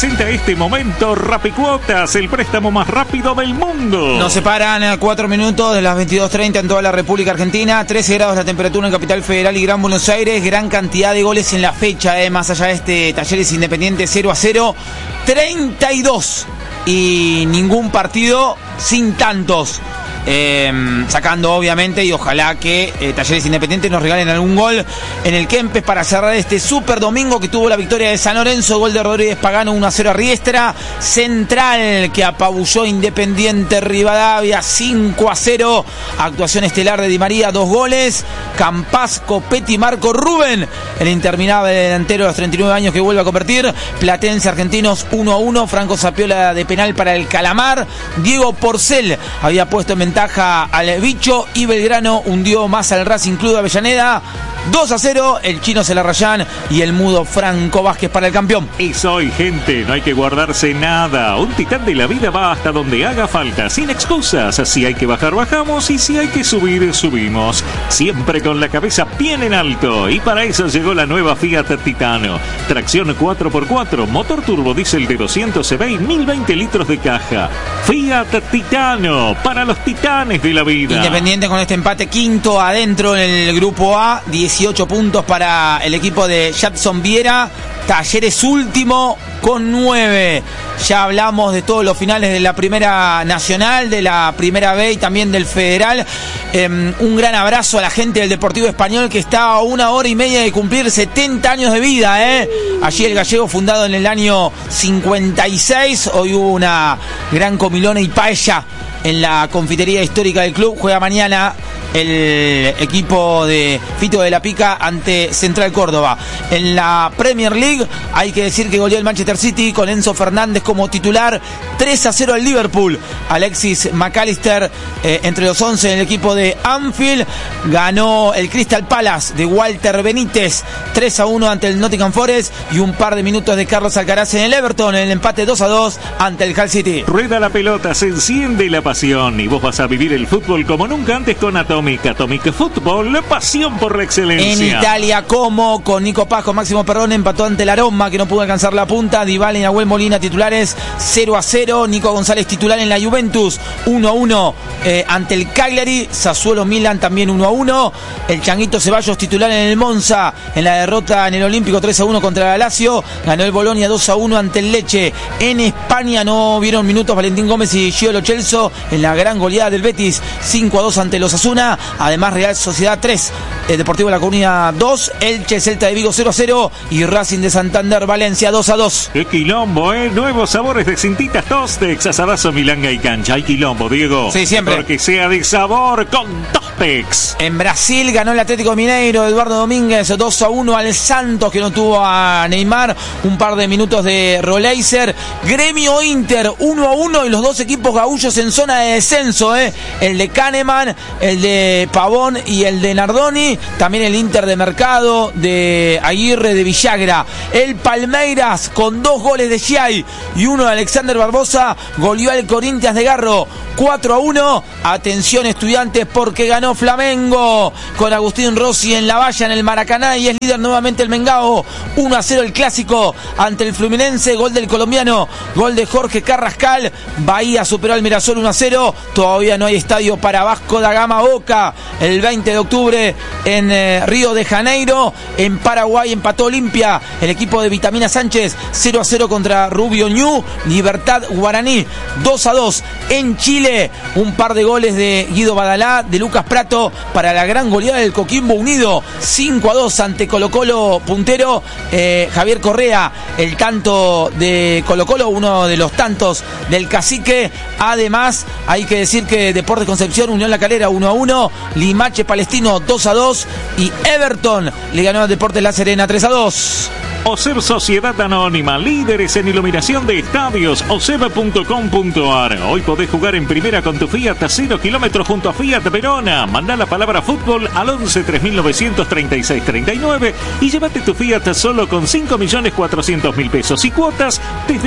presenta este momento Rapicuotas, el préstamo más rápido del mundo. Nos separan 4 minutos de las 22:30 en toda la República Argentina. 13 grados la temperatura en Capital Federal y Gran Buenos Aires. Gran cantidad de goles en la fecha, más allá de este Talleres Independiente 0-0. 32 y ningún partido sin tantos. Sacando obviamente, y ojalá que Talleres Independiente nos regalen algún gol en el Kempes para cerrar este super domingo que tuvo la victoria de San Lorenzo. Gol de Rodríguez Pagano, 1-0 a Riestra. Central que apabulló Independiente Rivadavia, 5-0. Actuación estelar de Di María, 2 goles. Campás, Copetti, Marco Rubén, el interminable delantero de los 39 años que vuelve a convertir. Platense Argentinos 1-1. Franco Zapiola de penal para el Calamar. Diego Porcel había puesto en ventaja al Bicho, y Belgrano hundió más al Racing Club de Avellaneda. 2-0, el chino Celarrayán y el mudo Franco Vázquez para el campeón. Y soy gente, no hay que guardarse nada. Un titán de la vida va hasta donde haga falta, sin excusas. Si hay que bajar, bajamos, y si hay que subir, subimos. Siempre con la cabeza bien en alto. Y para eso llegó la nueva Fiat Titano. Tracción 4x4, motor turbo diésel de 200 cb y 1020 litros de caja. Fiat Titano, para los titanes de la vida. Independiente con este empate, quinto adentro en el grupo A, 18 puntos para el equipo de Jadson Viera. Talleres último con 9. Ya hablamos de todos los finales de la Primera Nacional, de la Primera B y también del Federal. Un gran abrazo a la gente del Deportivo Español, que está a 1 hora y media de cumplir 70 años de vida. Allí el gallego, fundado en el año 56. Hoy hubo una gran comilona y paella en la confitería histórica del club. Juega mañana el equipo de Fito de la Pica ante Central Córdoba. En la Premier League hay que decir que goleó el Manchester City con Enzo Fernández como titular. 3-0 al Liverpool. Alexis McAllister entre los 11 en el equipo de Anfield. Ganó el Crystal Palace de Walter Benítez 3-1 ante el Nottingham Forest, y un par de minutos de Carlos Alcaraz en el Everton en el empate 2-2 ante el Hull City. Rueda la pelota, se enciende la pasión, y vos vas a vivir el fútbol como nunca antes con Atomic Fútbol, pasión por la excelencia. En Italia, como con Nico Paz, con Máximo Perrone, empató ante la Roma, que no pudo alcanzar la punta. Dybala y Nahuel Molina titulares, 0-0. Nico González titular en la Juventus, 1-1 ante el Cagliari. Sassuolo Milan también 1-1. El Changuito Ceballos titular en el Monza, en la derrota en el Olímpico 3-1 contra la Lazio. Ganó el Bolonia 2-1 ante el Lecce. En España no vieron minutos Valentín Gómez y Gio Lo Celso en la gran goleada del Betis, 5-2 ante los Osasuna. Además, Real Sociedad 3, Deportivo La Coruña 2, Elche Celta de Vigo 0-0 y Racing de Santander Valencia 2-2. ¡Qué quilombo, Nuevos sabores de cintitas Tostex, asadazo, milanga y cancha. Hay quilombo, Diego. Sí, siempre. Porque sea de sabor con Tostex. En Brasil ganó el Atlético Mineiro, Eduardo Domínguez 2-1 al Santos, que no tuvo a Neymar. Un par de minutos de Roleiser. Gremio Inter 1-1, y los dos equipos gaullos en zona de descenso, el de Kahneman, el de Pavón y el de Nardoni. También el Inter de Mercado, de Aguirre, de Villagra. El Palmeiras con 2 goles de Giai y uno de Alexander Barbosa goleó al Corinthians de Garro 4-1. Atención, Estudiantes, porque ganó Flamengo con Agustín Rossi en la valla en el Maracaná, y es líder nuevamente el Mengao. 1-0 el clásico ante el Fluminense. Gol del colombiano, gol de Jorge Carrascal. Bahía superó al Mirasol 1-0. Todavía no hay estadio para Vasco da Gama Boca el 20 de octubre en Río de Janeiro. En Paraguay empató Olimpia, el equipo de Vitamina Sánchez, 0-0 contra Rubio Ñu. Libertad Guaraní 2-2 en Chile. Un par de goles de Guido Badalá, de Lucas Prato, para la gran goleada del Coquimbo Unido 5-2 ante Colo Colo puntero. Javier Correa, el tanto de Colo Colo, uno de los tantos del Cacique. Además, hay que decir que Deportes Concepción, Unión La Calera 1-1, Limache Palestino 2-2 y Everton le ganó al Deportes La Serena 3-2. OSEB Sociedad Anónima, líderes en iluminación de estadios, oseb.com.ar. Hoy podés jugar en primera con tu Fiat a 0 kilómetros junto a Fiat Verona. Mandá la palabra fútbol al 11 3936 39 y llévate tu Fiat solo con 5.400.000 pesos y cuotas desde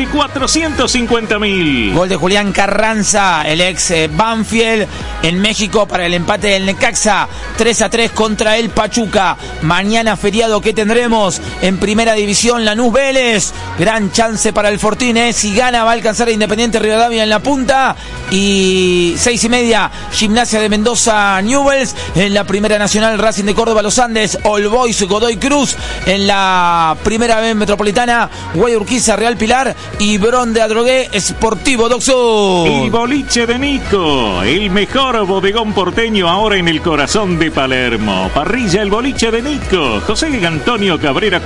450.000. Gol de Julián Carranza, el ex Banfield, en México para el empate del Necaxa 3-3 contra el Pachuca. Mañana feriado, ¿qué tendremos? En primera división, división, Lanús Vélez. Gran chance para el Fortín, si gana va a alcanzar a Independiente Rivadavia en la punta. Y 6:30, Gimnasia de Mendoza Newell's. En la Primera Nacional, Racing de Córdoba Los Andes, All Boys Godoy Cruz. En la Primera B Metropolitana, Guay Urquiza Real Pilar y Bron de Adrogué Sportivo Doxo. El boliche de Nico, el mejor bodegón porteño ahora en el corazón de Palermo. Parrilla El Boliche de Nico, José Antonio Cabrera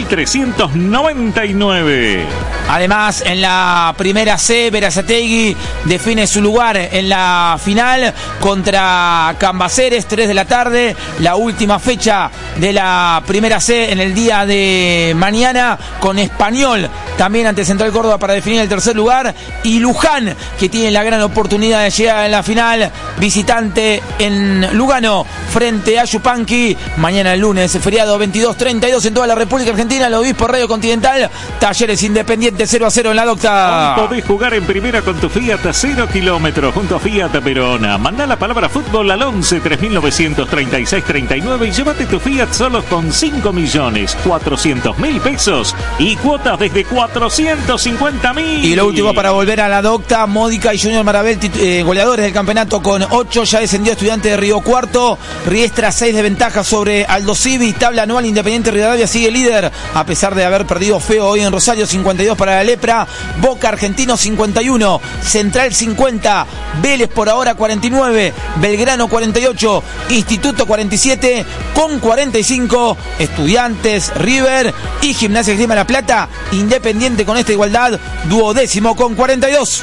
4399. Además, en la Primera C, Berazategui define su lugar en la final contra Cambaceres, 3 de la tarde. La última fecha de la Primera C en el día de mañana, con Español también ante Central Córdoba para definir el tercer lugar. Y Luján, que tiene la gran oportunidad de llegar a la final, visitante en Lugano frente a Yupanqui. Mañana el lunes, feriado 22:32 en toda la República Argentina. El Obispo Radio Continental, Talleres Independiente 0-0 en la Docta. Podés jugar en primera con tu Fiat a 0 kilómetros junto a Fiat Perona. Mandá la palabra fútbol al 11 3936 39 y llévate tu Fiat solo con 5.400.000 pesos y cuotas desde 450.000. Y lo último para volver a la Docta, Módica y Junior Marabel, goleadores del campeonato con 8. Ya descendió Estudiante de Río Cuarto. Riestra 6 de ventaja sobre Aldo Civi. Tabla anual, Independiente Rivadavia sigue líder a pesar de haber perdido feo hoy en Rosario. 52 para la Lepra. Boca Argentino 51. Central 50. Vélez por ahora 49. Belgrano 48. Instituto 47 con 45. Estudiantes, River y Gimnasia de Grima La Plata. Independiente con esta igualdad, 12º con 42.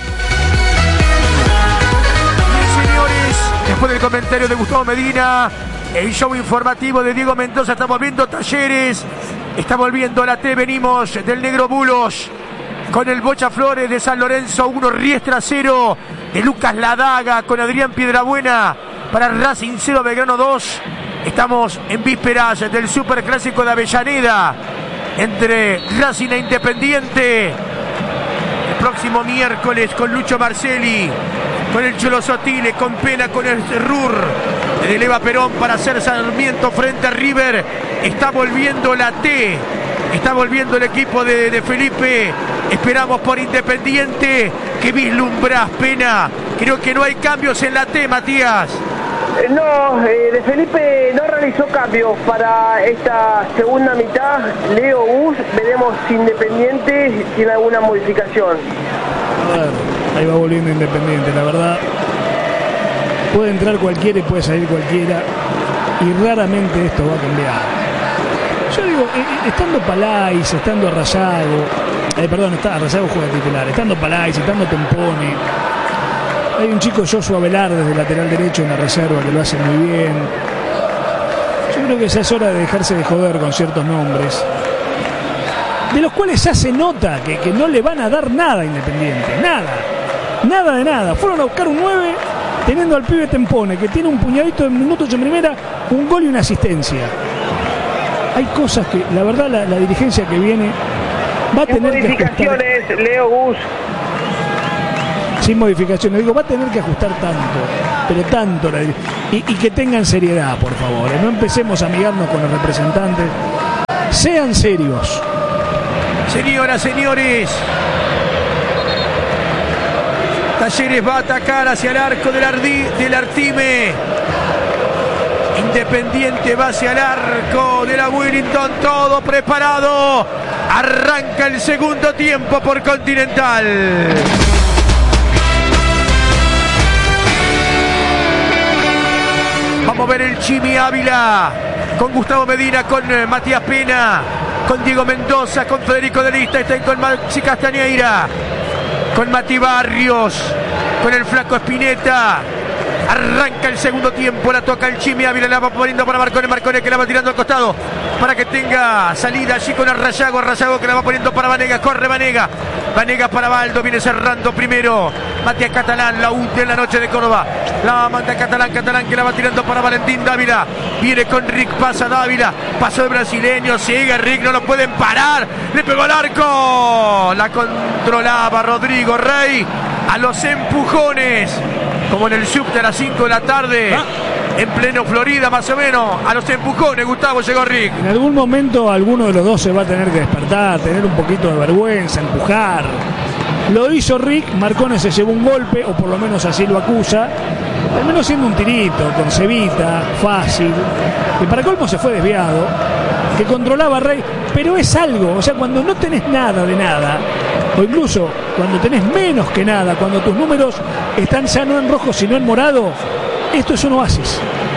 Señores, después del comentario de Gustavo Medina, el show informativo de Diego Mendoza, estamos viendo Talleres, está volviendo la T, venimos del Negro Bulos con el Bocha Flores de San Lorenzo 1, Riestra 0, de Lucas Ladaga con Adrián Piedrabuena para Racing 0, Belgrano 2. Estamos en vísperas del Superclásico de Avellaneda entre Racing e Independiente. El próximo miércoles con Lucho Marcelli, con el Cholo Sotile, con Pena, con el Rur, de Eva Perón para hacer Sarmiento frente a River. Está volviendo la T, está volviendo el equipo de Felipe. Esperamos por Independiente. ¿Qué vislumbras, Pena? Creo que no hay cambios en la T, Matías. No, de Felipe no realizó cambios para esta segunda mitad. Leo Bus, veremos si Independiente tiene alguna modificación. A ver, ahí va volviendo Independiente, la verdad. Puede entrar cualquiera y puede salir cualquiera, y raramente esto va a cambiar. Yo digo, estando Palais, estando Arrayago, Arrayago juega titular, estando Palais, estando Tempone. Hay un chico, Joshua Velarde, de lateral derecho en la reserva, que lo hace muy bien. Yo creo que ya es hora de dejarse de joder con ciertos nombres, de los cuales ya se nota que no le van a dar nada a Independiente. Nada de nada. Fueron a buscar un 9 teniendo al pibe Tempone, que tiene un puñadito de minutos en primera, un gol y una asistencia. Hay cosas que, la verdad, la dirigencia que viene va a tener que ajustar. Modificaciones, Leo Bus. Sin modificaciones, digo, va a tener que ajustar tanto, y que tengan seriedad, por favor. No empecemos a amigarnos con los representantes. Sean serios. Señoras, señores, Talleres va a atacar hacia el arco del Artime. Independiente va hacia el arco de la Wellington, todo preparado. Arranca el segundo tiempo por Continental. Vamos a ver el Chimi Ávila con Gustavo Medina, con Matías Pena, con Diego Mendoza, con Federico de Lista, está con Maxi Castañeira, con Mati Barrios, con el Flaco Espineta. Arranca el segundo tiempo, la toca el Chimi Ávila, la va poniendo para Marcone que la va tirando al costado para que tenga salida allí con Arrayago que la va poniendo para Vanega, corre Vanega para Baldo, viene cerrando primero Matías Catalán, la UTE en la noche de Córdoba, la manda Catalán que la va tirando para Valentín Dávila, viene con Rick, pasa Dávila, pasó el brasileño, sigue Rick, no lo pueden parar, le pegó al arco, la controlaba Rodrigo Rey a los empujones, como en el subte a las 5 de la tarde. en pleno Florida, más o menos. A los empujones, Gustavo, llegó Rick. En algún momento alguno de los dos se va a tener que despertar, tener un poquito de vergüenza, empujar. Lo hizo Rick, Marcone se llevó un golpe, o por lo menos así lo acusa. Terminó siendo un tirito, con cebita, fácil, que para colmo se fue desviado, que controlaba a Rey, pero es algo, o sea, cuando no tenés nada de nada, o incluso cuando tenés menos que nada, cuando tus números están ya no en rojo sino en morado, esto es un oasis.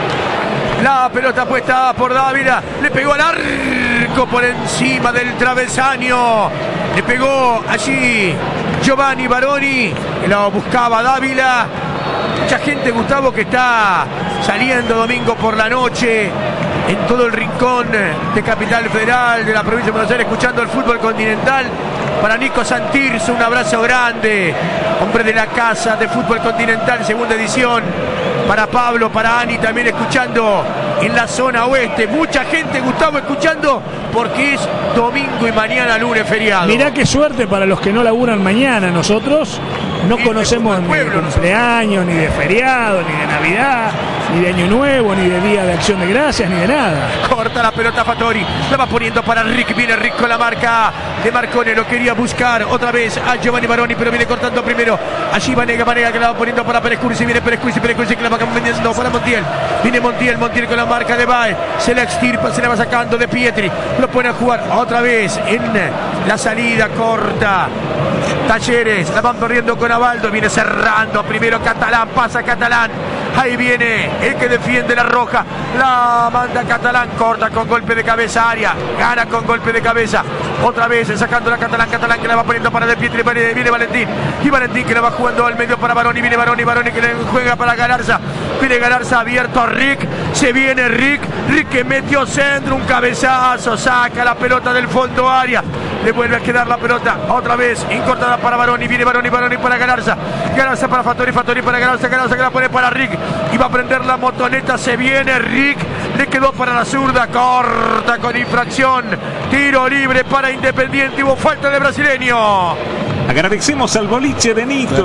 La pelota puesta por Dávila, le pegó al arco por encima del travesaño, le pegó allí Giovanni Baroni, que lo buscaba Dávila. Mucha gente, Gustavo, que está saliendo domingo por la noche en todo el rincón de Capital Federal, de la provincia de Buenos Aires, escuchando el fútbol continental. Para Nico Santirso, un abrazo grande, hombre de la casa de fútbol continental, segunda edición. Para Pablo, para Ani, también escuchando en la zona oeste. Mucha gente, Gustavo, escuchando porque es domingo y mañana lunes feriado. Mirá qué suerte para los que no laburan mañana. Nosotros no conocemos ni de cumpleaños, ni de feriado, ni de Navidad, ni de Año Nuevo, ni de Día de Acción de Gracias, ni de nada. Corta la pelota Fattori, la va poniendo para Rick, viene Rick con la marca de Marcone, lo quería buscar otra vez a Giovanni Baroni, pero viene cortando primero, allí Vanega que la va poniendo para Pérez Cursi, viene Pérez Cursi que la va vendiendo para Montiel, viene Montiel con la marca de Bae, se la extirpa, se la va sacando de Pietri, lo pone a jugar otra vez en la salida corta. Talleres, la van perdiendo con Abaldo, viene cerrando primero Catalán, pasa Catalán, ahí viene el que defiende la roja, la manda Catalán, corta con golpe de cabeza área, gana con golpe de cabeza, otra vez sacando la Catalán que la va poniendo para De Pietri, viene Valentín, y Valentín que la va jugando al medio para Baroni, viene Baroni que le juega para Galarza, viene Galarza abierto a Rick, se viene Rick que metió centro, un cabezazo, saca la pelota del fondo área, le vuelve a quedar la pelota, otra vez incortada para Baroni, viene Baroni para Galarza para Fattori para Galarza que la pone para Rick, y va a prender la motoneta, se viene Rick, le quedó para la zurda, corta con infracción, tiro libre para Independiente, hubo falta de brasileño. Agradecemos al boliche de Nico,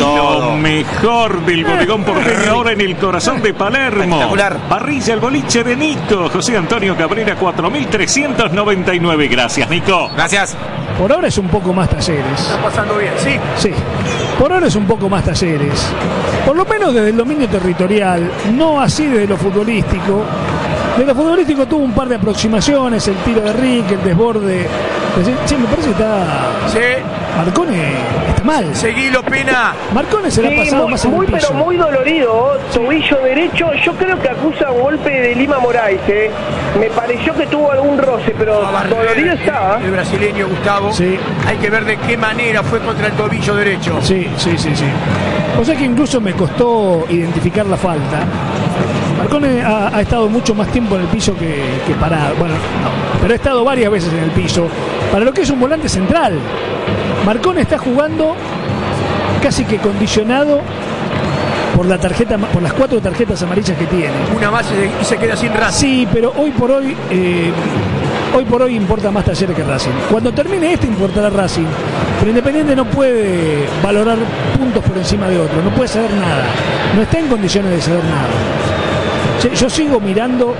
lo mejor del bodegón porteño ahora en el corazón de Palermo. Parrilla el boliche de Nico, José Antonio Cabrera 4399. Gracias, Nico. Gracias. Por ahora es un poco más Talleres. Está pasando bien, sí. Sí. Por ahora es un poco más Talleres. Por lo menos desde el dominio territorial, no así desde lo futbolístico. De lo futbolístico tuvo un par de aproximaciones, el tiro de Rick, el desborde. Sí, me parece que está. Sí. Marcone está mal. Seguilo, Pena. Marcone se la ha pasado más en el piso. Pero muy dolorido, tobillo derecho. Yo creo que acusa un golpe de Lima Moraes. Me pareció que tuvo algún roce, pero dolorido estaba. El brasileño, Gustavo. Sí. Hay que ver de qué manera fue contra el tobillo derecho. Sí. O sea que incluso me costó identificar la falta. Marcone ha estado mucho más tiempo en el piso que parado. Bueno, no, pero ha estado varias veces en el piso. Para lo que es un volante central, Marcone está jugando casi que condicionado por la tarjeta, por las 4 tarjetas amarillas que tiene. Una más y se queda sin Racing. Sí, pero hoy por hoy importa más Talleres que Racing. Cuando termine importará Racing. Pero Independiente no puede valorar puntos por encima de otro, no puede ceder nada. No está en condiciones de ceder nada. Yo sigo mirando.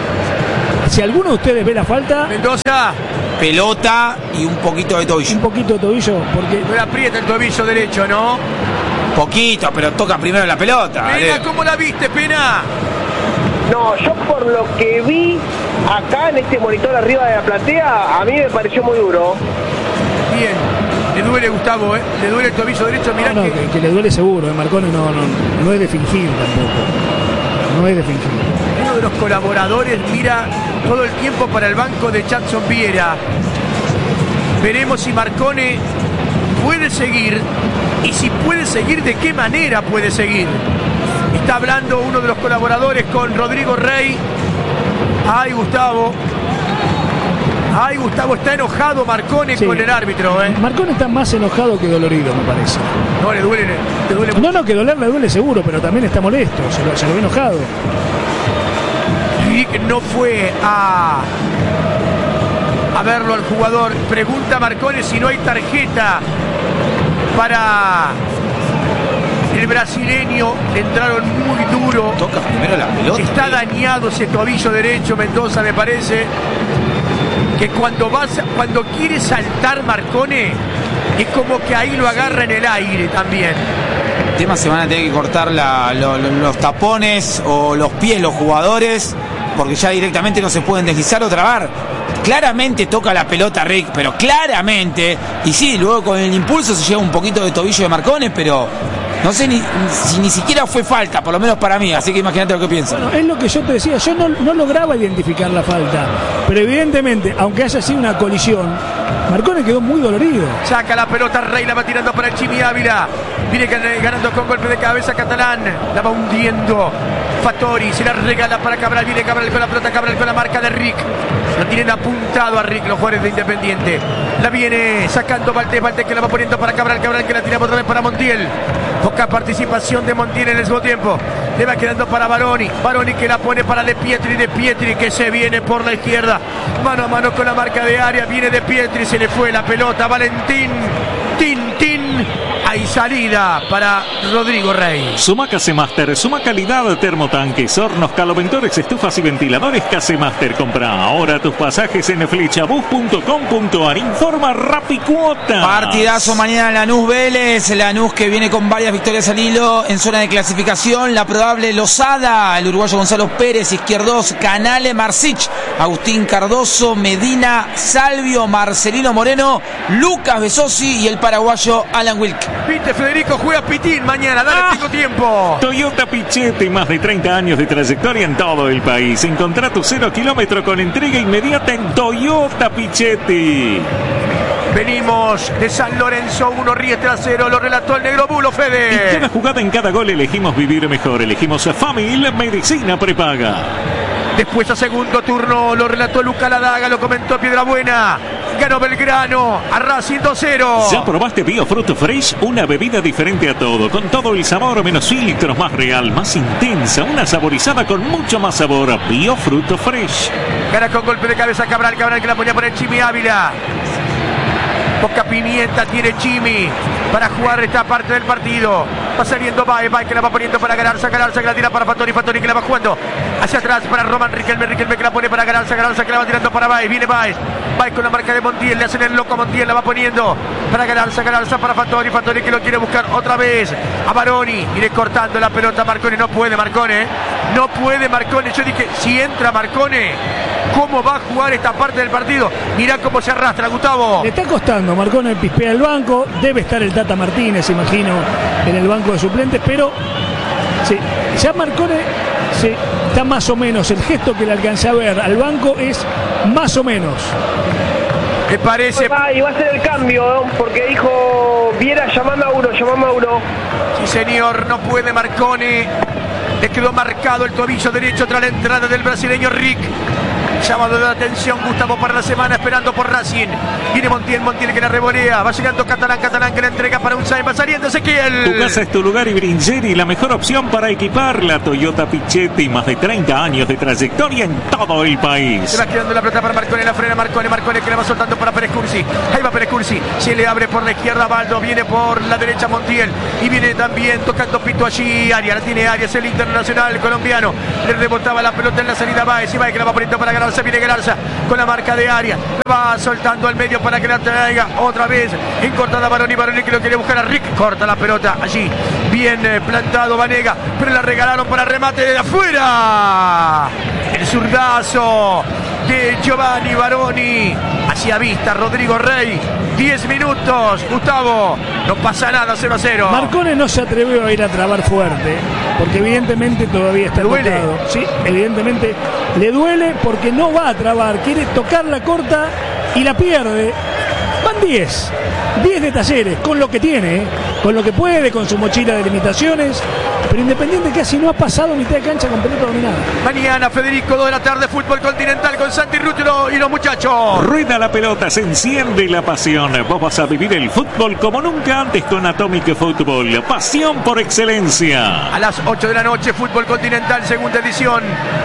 Si alguno de ustedes ve la falta, Mendoza, pelota y un poquito de tobillo. un poquito de tobillo, porque no le aprieta el tobillo derecho, ¿no? Poquito, pero toca primero la pelota. Pena, ¿cómo la viste, Pena? No, yo por lo que vi acá en este monitor arriba de la platea, a mí me pareció muy duro. Bien. Le duele, Gustavo, ¿eh? Le duele el tobillo derecho. Mirá que le duele seguro. Marcone no es de fingir tampoco. No es de fingir. Uno de los colaboradores mira todo el tiempo para el banco de Jackson Viera. Veremos si Marcone puede seguir, y si puede seguir, de qué manera puede seguir. Está hablando uno de los colaboradores con Rodrigo Rey. Ay, Gustavo, está enojado Marcone con el árbitro, ¿eh? Marcone está más enojado que dolorido, me parece. No, le duele mucho. No, que doler le duele seguro, pero también está molesto, se lo ve enojado. Rick no fue a verlo al jugador. Pregunta Marcone si no hay tarjeta para El brasileño le entraron muy duro. Toca primero la pelota. Está dañado ese tobillo derecho, Mendoza, me parece. Que cuando quiere saltar Marcone, es como que ahí lo agarra en el aire también. El tema, se van a tener que cortar los tapones o los pies los jugadores, porque ya directamente no se pueden deslizar o trabar. Claramente toca la pelota Rick, pero claramente. Y sí, luego con el impulso se lleva un poquito de tobillo de Marcone, pero no sé si ni siquiera fue falta, por lo menos para mí, así que imagínate lo que pienso. Bueno, es lo que yo te decía, yo no lograba identificar la falta, pero evidentemente, aunque haya sido una colisión, Marcone quedó muy dolorido. Saca la pelota, Rey la va tirando para el Chimi Ávila. Viene ganando con golpe de cabeza Catalán, la va hundiendo. Fattori se la regala para Cabral, viene Cabral con la pelota, Cabral con la marca de Rick. Lo tienen apuntado a Rick los jugadores de Independiente. La viene sacando Valdés que la va poniendo para Cabral que la tira otra vez para Montiel. Poca participación de Montiel en el segundo tiempo. Le va quedando para Baroni que la pone para De Pietri que se viene por la izquierda. Mano a mano con la marca de área, viene De Pietri, se le fue la pelota. Valentín, hay salida para Rodrigo Rey. Suma Casemaster, suma calidad, termotanques, hornos, caloventores, estufas y ventiladores. Casemaster, compra ahora tus pasajes en flechabus.com.ar. Informa Rapicuota. Partidazo mañana Lanús Vélez. Lanús que viene con varias victorias al hilo en zona de clasificación. La probable Lozada, el uruguayo Gonzalo Pérez, Izquierdos, Canale, Marsich, Agustín Cardoso, Medina, Salvio, Marcelino Moreno, Lucas Besosi y el paraguayo Alan Wilk. Viste, Federico, juega Pitín mañana, dale, tengo tiempo. Toyota Pichetti, más de 30 años de trayectoria en todo el país. Encontrá tu 0 kilómetro con entrega inmediata en Toyota Pichetti. Venimos de San Lorenzo, 1 Riestra 0, lo relató el Negro Bulo, Fede. En cada jugada, en cada gol, elegimos vivir mejor. Elegimos a Famil Medicina Prepaga. Después a segundo turno lo relató Luca Ladaga, lo comentó Piedrabuena. Ganó Belgrano a Racing 2-0. ¿Ya probaste Biofruit Fresh? Una bebida diferente a todo, con todo el sabor, menos filtros, más real, más intensa, una saborizada con mucho más sabor. Biofruit Fresh. Gana con golpe de cabeza Cabral que la ponía por el Chimi Ávila. Poca pimienta tiene Chimi para jugar esta parte del partido. Va saliendo Baez que la va poniendo para Galarza que la tira para Fattori que la va jugando hacia atrás para Román Riquelme que la pone para Galarza que la va tirando para Baez. Viene Baez con la marca de Montiel, le hacen el loco a Montiel, la va poniendo para Galarza para Fattori que lo quiere buscar otra vez a Baroni. Viene cortando la pelota Marcone, no puede Marcone. Yo dije, si entra Marcone, ¿cómo va a jugar esta parte del partido? Mirá cómo se arrastra, Gustavo. Le está costando, Marcone pispea el banco, debe estar el Tata Martínez, imagino, en el banco de suplentes, pero sí, ya Marcone sí, está más o menos, el gesto que le alcancé a ver al banco es más o menos. Me parece. Y va a ser el cambio, porque dijo Viera llamando a uno. Sí, señor, no puede Marcone. Le quedó marcado el tobillo derecho tras la entrada del brasileño Rick. Llamado de atención Gustavo para la semana, esperando por Racing. Viene Montiel que la revolea. Va llegando Catalán que la entrega para un Sainz. Va saliendo Ezequiel. Tu casa es tu lugar y Bringeri, la mejor opción para equiparla. Toyota Pichetti, más de 30 años de trayectoria en todo el país. Se va quedando la pelota para Marcone, la frena Marcone que la va soltando para Pérez Cursi. Ahí va Pérez Cursi, se le abre por la izquierda Baldo, viene por la derecha Montiel y viene también tocando pito allí. Arias, la tiene Arias, el internacional colombiano. Le rebotaba la pelota en la salida Baez y Baez que la va poniendo para ganar. Viene Galarza con la marca de Arias, va soltando al medio para que la traiga otra vez en cortada Baroni que lo quiere buscar a Rick, corta la pelota allí, bien plantado Vanega, pero la regalaron para remate de afuera. El zurdazo de Giovanni Baroni hacia vista Rodrigo Rey. 10 minutos, Gustavo, no pasa nada, 0-0. Marcone no se atrevió a ir a trabar fuerte, porque evidentemente todavía está tocado. Sí, evidentemente le duele porque no va a trabar, quiere tocar la corta y la pierde. Van 10 de Talleres, con lo que tiene, con lo que puede, con su mochila de limitaciones, pero Independiente casi no ha pasado mitad de cancha con pelota dominada. Mañana, Federico, 2 de la tarde, fútbol continental con Santi Rútulo y los muchachos. Rueda la pelota, se enciende la pasión. Vos vas a vivir el fútbol como nunca antes con Atomic Fútbol. Pasión por excelencia. A las 8 de la noche, fútbol continental, segunda edición, con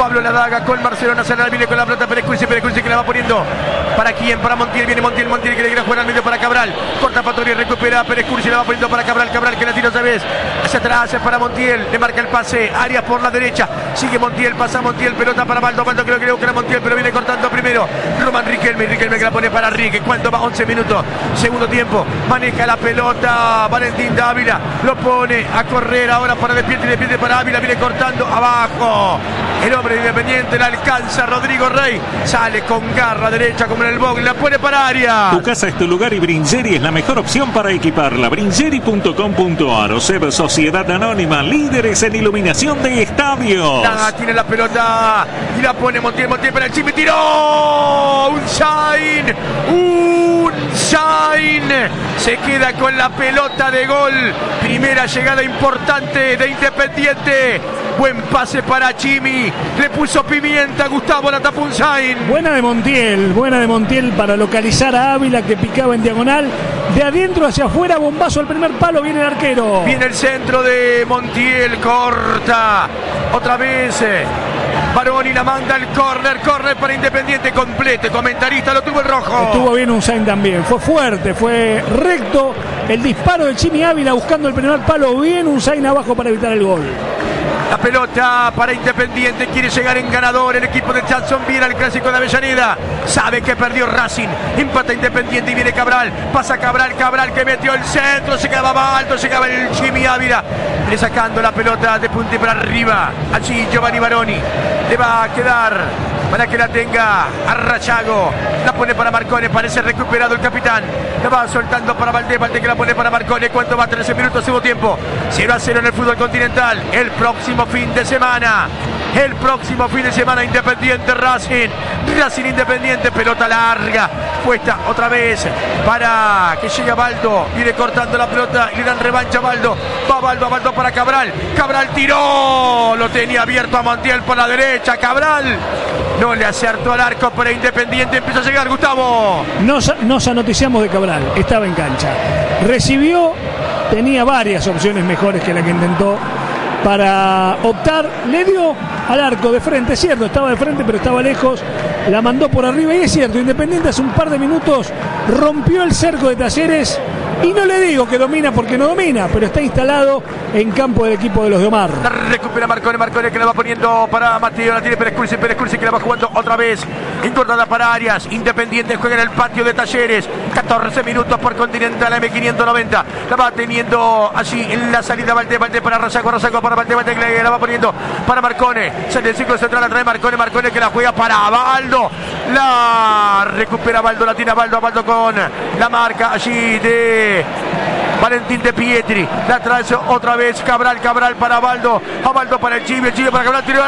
Pablo Ladaga con Marcelo Nacional, viene con la pelota Pérez Cursi que la va poniendo. ¿Para quién? Para Montiel, viene Montiel que le quiere jugar al medio para Cabral. Corta Fatori, recupera Pérez Cursi, la va poniendo para Cabral que la tira otra vez. Hacia atrás, para Montiel, le marca el pase, Arias por la derecha. Sigue Montiel, pasa Montiel, pelota para Baldo que lo quiere buscar a Montiel, pero viene cortando primero. Roman Riquelme que la pone para Rique. ¿Cuánto va? 11 minutos. Segundo tiempo. Maneja la pelota Valentín Dávila. Lo pone a correr ahora para Despierte para Ávila. Viene cortando abajo. El hombre de Independiente la alcanza Rodrigo Rey. Sale con garra derecha como en el box. La pone para Arias. Tu casa es tu lugar y Bringeri es la mejor opción para equiparla. Bringeri.com.ar. OSEB Sociedad Anónima. Líderes en iluminación de estadios. Tiene la pelota y la pone Montiel para el Chimi. ¡Tiró! ¡Un Shine! Se queda con la pelota de gol. Primera llegada importante de Independiente. Buen pase para Chimi. Le puso pimienta. Gustavo, la tapó un Shine. Buena de Montiel para localizar a Ávila, que picaba en diagonal. De adentro hacia afuera, bombazo al primer palo. Viene el arquero. Viene el centro de Montiel. Corta. Otra vez. Baroni la manda al córner para Independiente completo. Comentarista, lo tuvo el rojo. Estuvo bien un Sainz también. Fue fuerte, fue recto. El disparo de Chimi Ávila buscando el primer palo. Bien un Sainz abajo para evitar el gol. La pelota para Independiente, quiere llegar en ganador el equipo de Jacksonville al clásico de Avellaneda. Sabe que perdió Racing, empata Independiente y viene Cabral. Pasa Cabral que metió el centro, se quedaba alto, llegaba el Chimi Ávila. Le sacando la pelota de punta y para arriba. Allí Giovanni Baroni. Le va a quedar para que la tenga Arrachago. La pone para Marcone, parece recuperado el capitán. La va soltando para Valdés que la pone para Marcone. ¿Cuánto va? 13 minutos, segundo tiempo. 0-0 en el fútbol continental. El próximo fin de semana, Independiente Racing Independiente, pelota larga, puesta otra vez para que llegue Baldo, viene cortando la pelota y le dan revancha a Baldo. Va Baldo para Cabral tiró, lo tenía abierto a Montiel por la derecha. Cabral no le acertó al arco, pero Independiente empieza a llegar. Gustavo, nos anoticiamos de Cabral, estaba en cancha, recibió, tenía varias opciones mejores que la que intentó para optar, le dio al arco de frente, es cierto, estaba de frente pero estaba lejos, la mandó por arriba y es cierto, Independiente hace un par de minutos rompió el cerco de Talleres y no le digo que domina porque no domina, pero está instalado en campo del equipo de los de Omar. La recupera Marcone que la va poniendo para Mateo, la tiene Pérez Cursi que la va jugando otra vez, encordada para Arias. Independiente juega en el patio de Talleres, 14 minutos por Continental M590, la va teniendo allí en la salida Valdés para Razaco para Valdés que la va poniendo para Marcone, sale el ciclo central, la trae Marcone que la juega para Baldo, la recupera Baldo, la tiene a Baldo con la marca allí de Valentín de Pietri, la trae otra vez Cabral para Baldo, a Baldo para el Chimi para Cabral, tiró al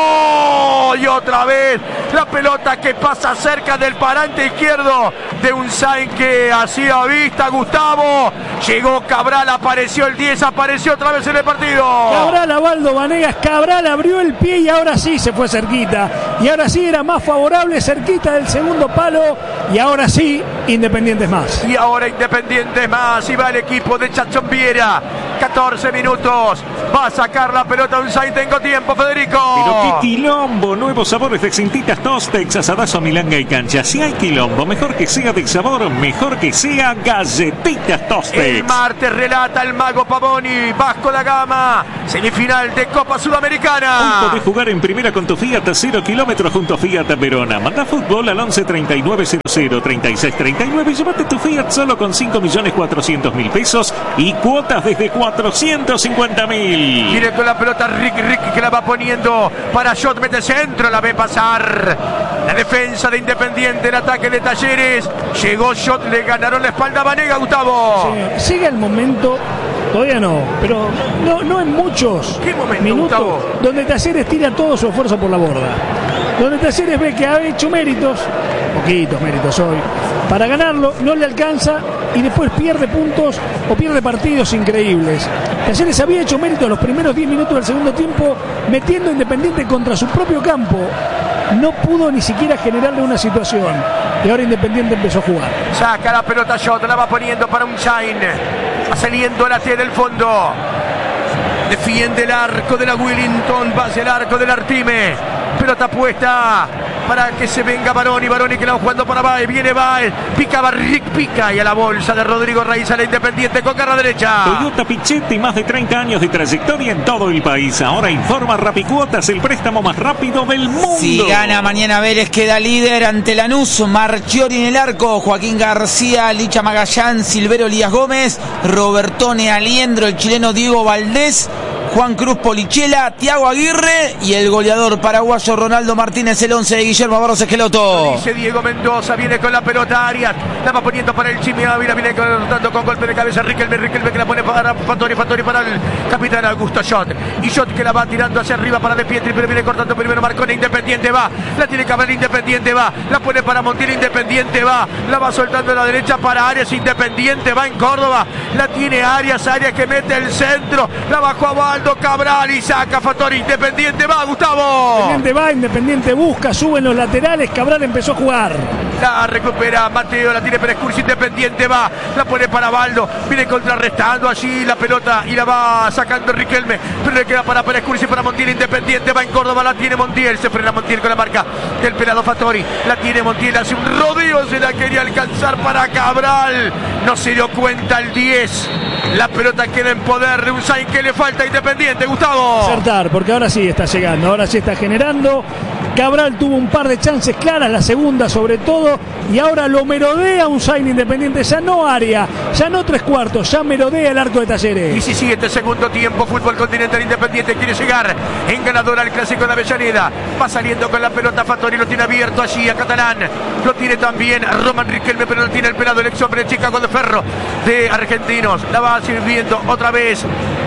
arco y otra vez la pelota que pasa cerca del parante izquierdo de un Sainz que hacía vista. Gustavo, llegó Cabral, apareció el 10, apareció otra vez en el partido. Cabral a Baldo Vanegas, Cabral abrió el pie y ahora sí se fue cerquita, y ahora sí era más favorable, cerquita del segundo palo, y ahora sí Independiente es más. Y ahora Independiente es más, y va el equipo de Chachón Viera, 14 minutos, va a sacar la pelota un Sainz. Tengo tiempo, Federico. Pero qué quilombo, nuevos sabores de cintitas Tostex, asadazo, milanga y cancha. Si hay quilombo, mejor que sea de sabor, mejor que sea galletitas Tostex. El martes relata el mago Pavoni, Vasco da Gama, semifinal de Copa Sudamericana. Hoy podés jugar en primera con tu Fiat 0 kilómetros junto a Fiat Verona. Manda fútbol al 11 39 00 36 39 y llévate tu Fiat solo con 5.400.000 pesos y cuotas desde 450.000. Viene con la pelota Rick que la va poniendo para Shot, mete centro, la ve pasar la defensa de Independiente, el ataque de Talleres, llegó Shot, le ganaron la espalda a Vanega. Gustavo, sí, sigue el momento, todavía no, pero no en muchos minutos, Gustavo, donde Talleres tira todo su esfuerzo por la borda, donde Talleres ve que ha hecho méritos, poquitos méritos hoy, para ganarlo, no le alcanza y después pierde puntos o pierde partidos increíbles. Talleres había hecho mérito los primeros 10 minutos del segundo tiempo, metiendo a Independiente contra su propio campo. No pudo ni siquiera generarle una situación. Y ahora Independiente empezó a jugar. Saca la pelota Shot, la va poniendo para un Shine. Va saliendo la T del fondo. Defiende el arco de la Willington, va hacia el arco del Artime. Pelota puesta para que se venga Baroni que la va jugando para Baez. Viene Baez, pica Barrick, pica y a la bolsa de Rodrigo Reyes a la Independiente con garra derecha. Toyota Pichetti, más de 30 años de trayectoria en todo el país. Ahora informa Rapicuotas, el préstamo más rápido del mundo. Si gana mañana Vélez, queda líder ante Lanús. Marchiori en el arco, Joaquín García, Licha Magallán, Silvero Elías Gómez, Robertone Aliendro, el chileno Diego Valdés, Juan Cruz Polichela, Thiago Aguirre y el goleador paraguayo Ronaldo Martínez, el 11 de Guillermo Barros Esqueloto. Dice Diego Mendoza, viene con la pelota Arias, la va poniendo para el Chimi Ávila, viene dando con golpe de cabeza Riquelme que la pone para Fattori para el capitán Augusto Schott. Y Schott que la va tirando hacia arriba para De Pietri, pero viene cortando primero Marcone, Independiente va, la tiene que abrir Independiente va, la pone para Montiel, Independiente va, la va soltando a la derecha para Arias, Independiente va en Córdoba, la tiene Arias que mete el centro, la bajó a Baldo Cabral y saca Fattori, Independiente va, Gustavo. Independiente va, Independiente busca, suben los laterales, Cabral empezó a jugar. La recupera Mateo, la tiene Pérez Cursi, Independiente va, la pone para Baldo, viene contrarrestando allí la pelota y la va sacando Riquelme, pero le queda para Pérez Cursi, para Montiel, Independiente va en Córdoba, la tiene Montiel, se frena Montiel con la marca del pelado Fattori, la tiene Montiel, hace un rodeo, se la quería alcanzar para Cabral, no se dio cuenta el 10, la pelota queda en poder de un Sainz que le falta a Independiente, Gustavo. Acertar, porque ahora sí está llegando, ahora sí está generando. Cabral tuvo un par de chances claras, la segunda sobre todo, y ahora lo merodea un Sainz Independiente, ya no área, ya no tres cuartos, ya merodea el arco de Talleres. 17 segundo tiempo, Fútbol Continental Independiente quiere llegar en ganador al Clásico de Avellaneda, va saliendo con la pelota Fattori, lo tiene abierto allí a Catalán, lo tiene también a Roman Riquelme, pero lo tiene el pelado, el ex hombre de Chicago de Ferro de Argentinos, la va sirviendo otra vez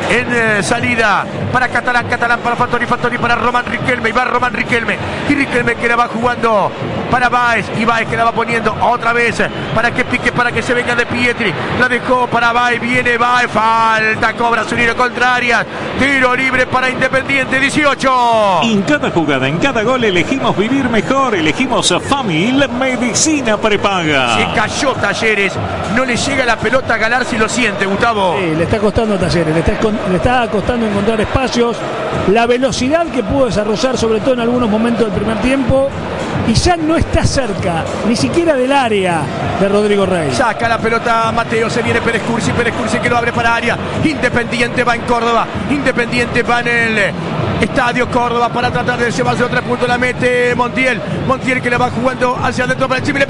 en salida para Catalán para Fattori para Roman Riquelme, y va Roman Riquelme, y Riquelme que la va jugando para Baez, y Baez que la va poniendo otra vez para que pique, para que se venga De Pietri, la dejó para Baez, viene Baez, falta, cobra su línea contraria, tiro libre para Independiente, 18. En cada jugada, en cada gol elegimos vivir mejor, elegimos Famil Medicina Prepaga. Se cayó Talleres, no le llega la pelota a Galar si lo siente, Gustavo. Sí, le está costando a Talleres, le está costando encontrar espacios, la velocidad que pudo desarrollar sobre todo en algunos momentos del primer tiempo, y ya no está cerca ni siquiera del área de Rodrigo Reyes. Saca la pelota Mateo, se viene Pérez Cursi que lo abre para área, Independiente va en Córdoba, Independiente va en el Estadio Córdoba para tratar de llevarse otro punto, la mete Montiel que la va jugando hacia adentro para el Chimi, le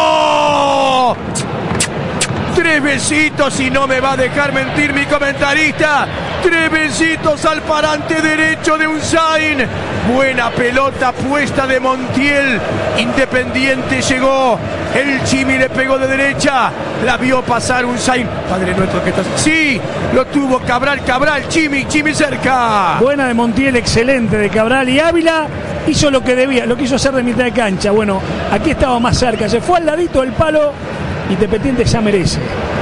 pegó. 3 besitos y no me va a dejar mentir mi comentarista. 3 besitos al parante derecho de Unzain. Buena pelota puesta de Montiel. Independiente llegó. El Chimi le pegó de derecha. La vio pasar Unzain. Padre nuestro que está. Sí, lo tuvo Cabral, Chimi cerca. Buena de Montiel, excelente de Cabral, y Ávila hizo lo que debía, lo quiso hacer de mitad de cancha. Bueno, aquí estaba más cerca, se fue al ladito del palo. Independiente ya merece.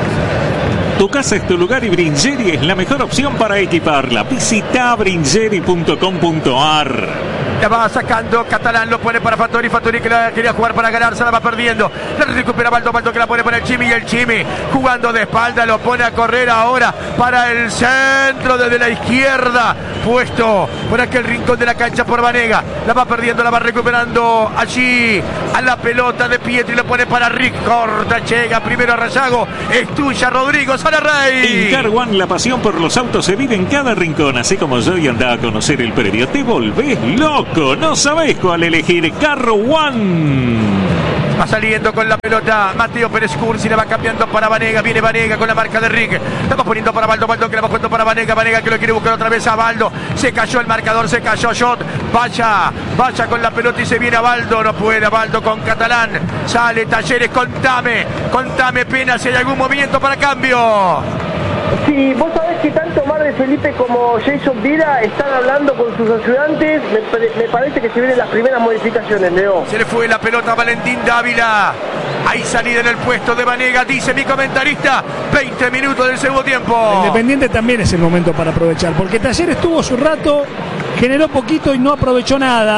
Tu casa es tu lugar y Bringeri es la mejor opción para equiparla. Visita bringeri.com.ar. La va sacando Catalán, lo pone para Fattori que la quería jugar para ganar, se la va perdiendo. La recupera Baldo que la pone para el Chimi, y el Chimi jugando de espalda lo pone a correr ahora para el centro desde la izquierda, puesto por aquel rincón de la cancha por Vanega. La va perdiendo, la va recuperando allí a la pelota de Pietri, lo pone para Rick, corta, llega primero a Rayago, es tuya Rodrigo Salarrey. En Car One la pasión por los autos se vive en cada rincón, así como yo, y anda a conocer el predio, te volvés loco. No sabés cuál elegir. Car One. Va saliendo con la pelota Mateo Pérez Cursi, la va cambiando para Vanega, viene Vanega con la marca de Rick, la va poniendo para Baldo que la va jugando para Vanega que lo quiere buscar otra vez a Baldo, se cayó el marcador, se cayó Schott, vaya con la pelota y se viene a Baldo, no puede Baldo con Catalán, sale Talleres, contame Pena si hay algún movimiento para cambio. Sí, vos sabés que tanto Mar de Felipe como Jason Vila están hablando con sus ayudantes. Me parece que se vienen las primeras modificaciones, Leo. Se le fue la pelota a Valentín Dávila. Hay salida en el puesto de Vanega, dice mi comentarista. 20 minutos del segundo tiempo. Independiente también es el momento para aprovechar, porque Talleres tuvo su rato, generó poquito y no aprovechó nada.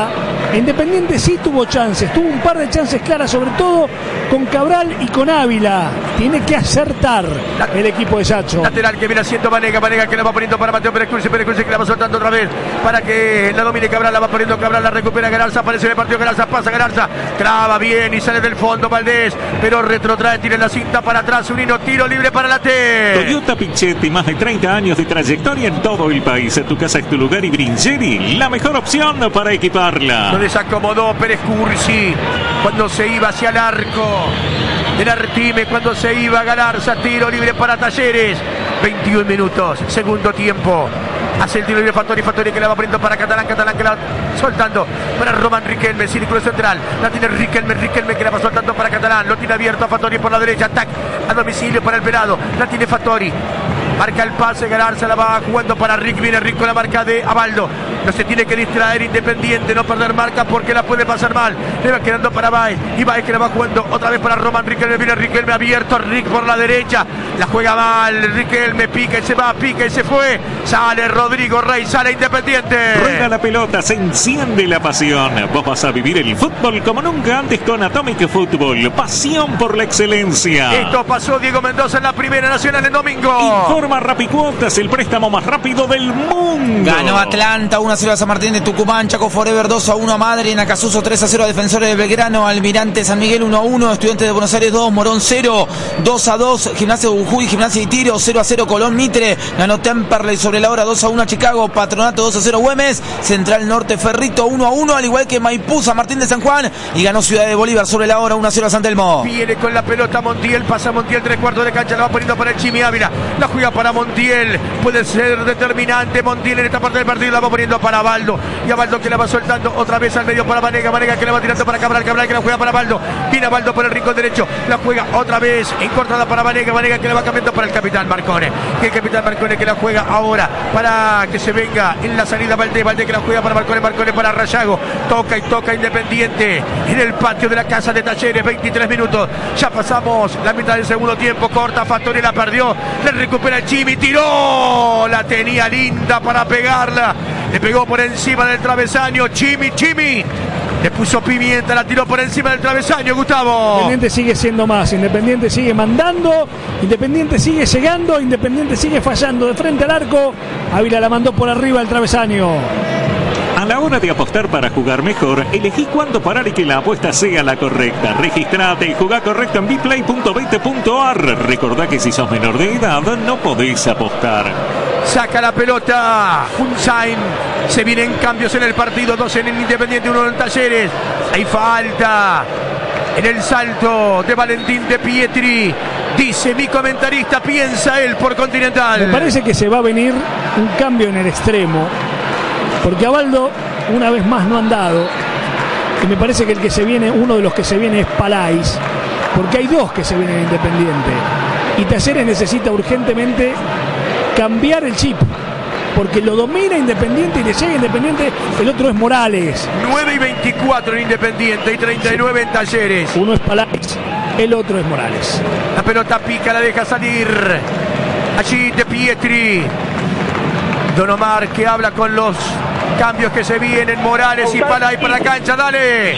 Independiente sí tuvo chances, tuvo un par de chances claras, sobre todo con Cabral y con Ávila. Tiene que acertar el equipo de Sacho. Lateral que viene haciendo Vanega que la va poniendo para Mateo Pérez Cruz que la va soltando otra vez para que la domine Cabral, la va poniendo Cabral, la recupera Galarza, aparece en el partido Galarza, pasa Galarza, traba bien y sale del fondo Valdés, pero retrotrae, tira la cinta para atrás, Unino, tiro libre para la T. Toyota Pichetti, más de 30 años de trayectoria en todo el país. Tu casa es tu lugar y Bringeri, la mejor opción para equiparla. Lo desacomodó Pérez Cursi cuando se iba hacia el arco del Artime, cuando se iba Galarza, tiro libre para Talleres. 21 minutos, segundo tiempo. Hace el tiro libre Fattori que la va poniendo para Catalán que la va soltando para Román Riquelme, círculo central, la tiene Riquelme que la va soltando para Catalán, lo tiene abierto a Fattori por la derecha, ataque a domicilio para el Pelado, la tiene Fattori. Marca el pase, Galarza la va jugando para Rick, viene Rick con la marca de Abaldo. No se tiene que distraer Independiente, no perder marca porque la puede pasar mal. Le va quedando para Baez, y Baez que la va jugando otra vez para Román Riquelme, viene Riquelme abierto, Rick por la derecha, la juega mal, Riquelme pica y se va, pica y se fue, sale Rodrigo Rey, sale Independiente. Rueda la pelota, se enciende la pasión. Vos vas a vivir el fútbol como nunca antes con Atomic Fútbol, pasión por la excelencia. Esto pasó Diego Mendoza en la Primera Nacional el domingo. Informa Rapicuotas, el préstamo más rápido del mundo. Ganó Atlanta 1-0 a San Martín de Tucumán, Chaco Forever 2-1 a Madrid, en Acasuso 3-0 a Defensores de Belgrano, Almirante San Miguel 1-1, Estudiantes de Buenos Aires 2, Morón 0, 2-2, Gimnasia de Jujuy, Gimnasia y Tiro 0-0, Colón Mitre, ganó Temperley sobre la hora 2-1 a Chicago, Patronato 2-0 Güemes, Central Norte Ferrito 1-1, al igual que Maipú San Martín de San Juan, y ganó Ciudad de Bolívar sobre la hora 1-0 a San Telmo. Viene con la pelota Montiel, pasa Montiel, 3/4 de cancha, la va poniendo para el Chimi Ávila, la juega para Montiel, puede ser determinante Montiel en esta parte del partido, la va poniendo para Abaldo, y Abaldo que la va soltando otra vez al medio para Vanega que la va tirando para Cabral que la juega para Abaldo, viene Abaldo por el rincón derecho, la juega otra vez encortada para Vanega que la va cambiando para el capitán Marcone, que la juega ahora para que se venga en la salida Valdés que la juega para Marcone para Rayago, toca Independiente en el patio de la casa de Talleres, 23 minutos, ya pasamos la mitad del segundo tiempo, corta Fattori, la perdió, le recupera el Chimi, tiró, la tenía linda para pegarla, le pegó por encima del travesaño, Chimi, le puso pimienta, la tiró por encima del travesaño, Gustavo. Independiente sigue siendo más, Independiente sigue mandando, Independiente sigue llegando, Independiente sigue fallando de frente al arco, Ávila la mandó por arriba del travesaño. A la hora de apostar para jugar mejor, elegí cuándo parar y que la apuesta sea la correcta. Registrate y jugá correcto en bplay.bet.ar. Recordá que si sos menor de edad no podés apostar. Saca la pelota Hunsain, se vienen cambios en el partido, 2 en el Independiente, 1 en Talleres. Hay falta en el salto de Valentín de Pietri, dice mi comentarista, piensa él por Continental. Me parece que se va a venir un cambio en el extremo, porque Abaldo una vez más no ha andado, y me parece que el que se viene, uno de los que se viene es Palais, porque hay dos que se vienen Independiente, y Talleres necesita urgentemente cambiar el chip, porque lo domina Independiente y le llega Independiente, el otro es Morales. 9:24 en Independiente y 39 en Talleres. Uno es Palais, el otro es Morales. La pelota pica, la deja salir allí de Pietri. Don Omar que habla con los cambios que se vienen, Morales y Palais para la cancha, dale.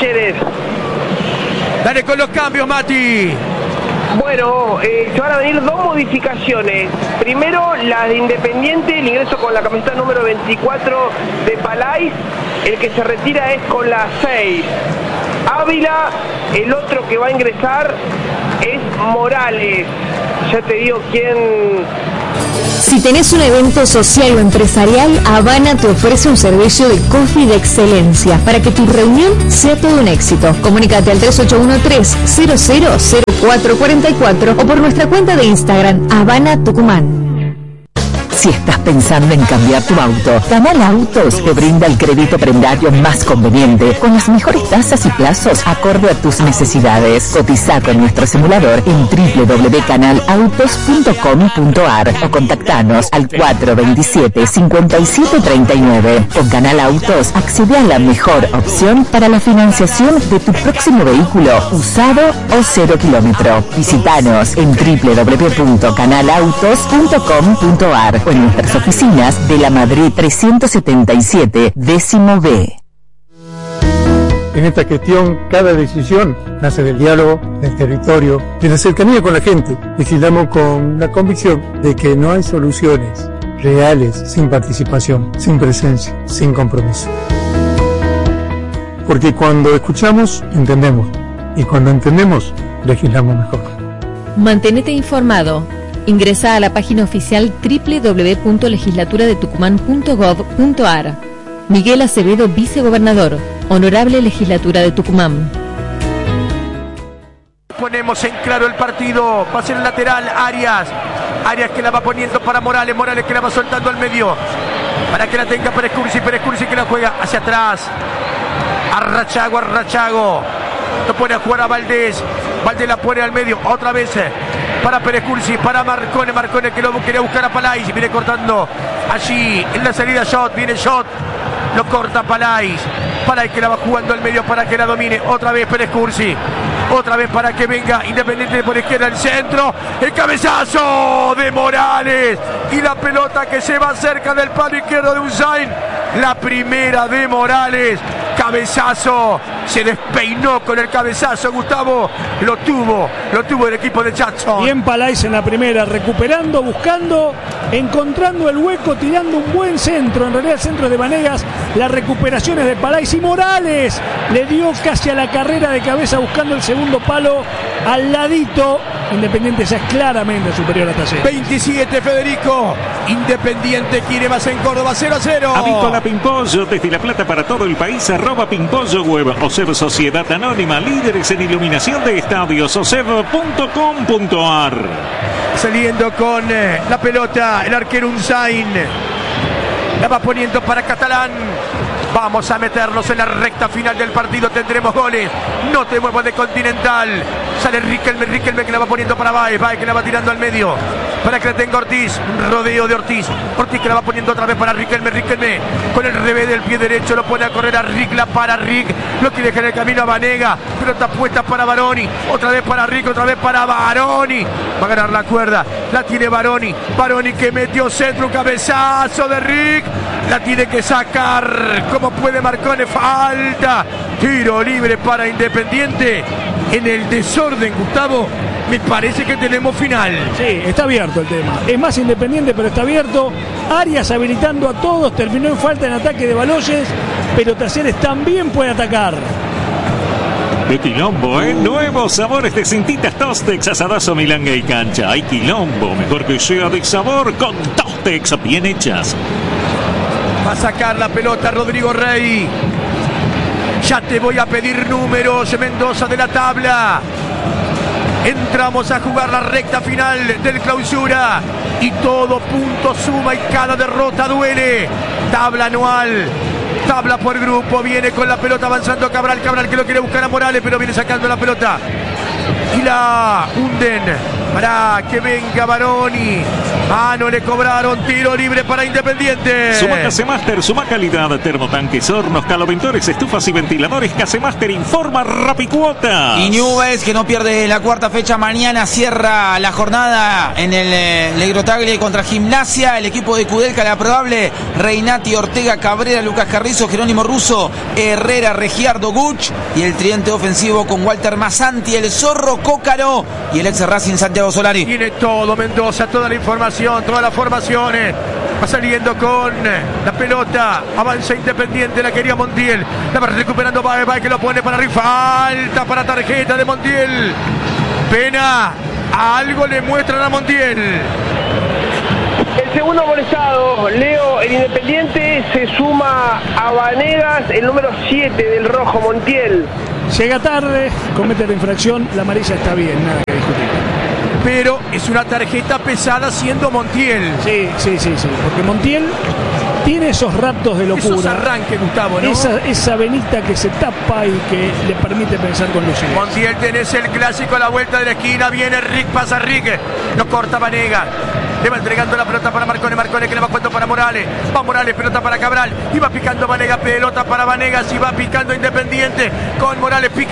Dale con los cambios, Mati. Bueno, se van a venir dos modificaciones. Primero, la de Independiente, el ingreso con la camiseta número 24 de Palais. El que se retira es con la 6. Ávila, el otro que va a ingresar es Morales. Ya te digo quién. Si tenés un evento social o empresarial, Habana te ofrece un servicio de coffee de excelencia para que tu reunión sea todo un éxito. Comunícate al 3813-000444 o por nuestra cuenta de Instagram, Habana Tucumán. Si estás pensando en cambiar tu auto, Canal Autos te brinda el crédito prendario más conveniente, con las mejores tasas y plazos acorde a tus necesidades. Cotiza con nuestro simulador en www.canalautos.com.ar o contactanos al 427-5739. Con Canal Autos accede a la mejor opción para la financiación de tu próximo vehículo, usado o 0 kilómetro. Visítanos en www.canalautos.com.ar o en nuestras oficinas de la Madrid 377, décimo B. En esta gestión, cada decisión nace del diálogo, del territorio, de la cercanía con la gente. Legislamos con la convicción de que no hay soluciones reales sin participación, sin presencia, sin compromiso. Porque cuando escuchamos, entendemos. Y cuando entendemos, legislamos mejor. Mantenete informado. Ingresa a la página oficial www.legislaturadetucumán.gov.ar. Miguel Acevedo, vicegobernador. Honorable Legislatura de Tucumán. Ponemos en claro el partido. Va a ser el lateral Arias. Arias que la va poniendo para Morales. Morales que la va soltando al medio. Para que la tenga Pérez Cursi. Pérez Cursi que la juega hacia atrás. Arrachago. Lo pone a jugar a Valdés. Valdés la pone al medio. Otra vez para Pérez Cursi. Para Marcone. Marcone que lo quería buscar a Palais. Viene cortando allí en la salida Shot. Viene Shot. Lo corta Palais. Palais que la va jugando al medio para que la domine. Otra vez Pérez Cursi. Otra vez para que venga Independiente por izquierda el centro. El cabezazo de Morales. Y la pelota que se va cerca del palo izquierdo de Unzain. La primera de Morales. Cabezazo. Se despeinó con el cabezazo, Gustavo. Lo tuvo el equipo de Jackson. Bien Palais en la primera, recuperando, buscando, encontrando el hueco, tirando un buen centro. En realidad el centro de Vanegas. Las recuperaciones de Palais y Morales. Le dio casi a la carrera de cabeza buscando el segundo palo al ladito. Independiente ya es claramente superior a Talleres. 27 Federico. Independiente quiere más en Córdoba. 0-0. Avícola Pimpollo, desde La Plata para todo el país, @Pimpollo Web. OSEB Sociedad Anónima, líderes en iluminación de estadios, oseb.com.ar. Saliendo con la pelota el arquero Unzain. La va poniendo para Catalán. Vamos a meternos en la recta final del partido. Tendremos goles. No te muevas de Continental. Sale Riquelme que la va poniendo para Baez. Baez que la va tirando al medio para que la tenga Ortiz. Un rodeo de Ortiz. Ortiz que la va poniendo otra vez para Riquelme. Riquelme con el revés del pie derecho lo pone a correr a Rick. La para Rick. Lo quiere dejar en el camino a Vanega. Pelota puesta para Baroni. Otra vez para Rick. Otra vez para Baroni. Va a ganar la cuerda. La tiene Baroni. Baroni que metió centro. Un cabezazo de Rick. La tiene que sacar. Como puede Marcone. Falta. Tiro libre para Independiente. En el desorden, Gustavo, me parece que tenemos final. Sí, está abierto el tema. Es más Independiente, pero está abierto. Arias habilitando a todos. Terminó en falta en ataque de Baloyes. Pero Talleres también puede atacar. De quilombo, ¿eh? Nuevos sabores de cintitas Tostex, asadazo, milanga y cancha. Hay quilombo, mejor que sea de sabor con Tostex bien hechas. Va a sacar la pelota Rodrigo Rey. Ya te voy a pedir números, Mendoza, de la tabla. Entramos a jugar la recta final del Clausura. Y todo punto suma y cada derrota duele. Tabla anual. Tabla por grupo. Viene con la pelota avanzando Cabral. Cabral que lo quiere buscar a Morales, pero viene sacando la pelota. Y la hunden para que venga Baroni. No le cobraron. Tiro libre para Independiente. Suma Casemaster, suma calidad. Termotanques, hornos, caloventores, estufas y ventiladores. Casemaster informa Rapicuotas. Y Newell's, que no pierde la cuarta fecha, mañana cierra la jornada en el Legrotaglie contra Gimnasia. El equipo de Kudelka, la probable: Reinati, Ortega, Cabrera, Lucas Carrizo, Jerónimo Russo, Herrera, Regiardo, Guch. Y el tridente ofensivo con Walter Masanti, el Zorro, Cócaro y el ex Racing Santiago Solari. Tiene todo Mendoza, toda la información, todas las formaciones. Va saliendo con la pelota. Avanza Independiente, la quería Montiel. La va recuperando Baez, que lo pone para arriba. Falta para tarjeta de Montiel. Pena. Algo le muestran a Montiel. El segundo amonestado, Leo, el Independiente se suma a Vanegas, el número 7 del rojo, Montiel. Llega tarde, comete la infracción, la amarilla está bien, nada que discutir. Pero es una tarjeta pesada siendo Montiel. Sí, porque Montiel tiene esos raptos de locura. Esos arranques, Gustavo, ¿no? Esa venita que se tapa y que le permite pensar con lucidez. Montiel, tenés el clásico a la vuelta de la esquina, viene Rick, pasa Rick, lo corta Vanega. Le va entregando la pelota para Marcone, Marcone que le va jugando para Morales. Va Morales, pelota para Cabral. Y va picando Vanega, pelota para Vanegas y va picando Independiente con Morales, pica.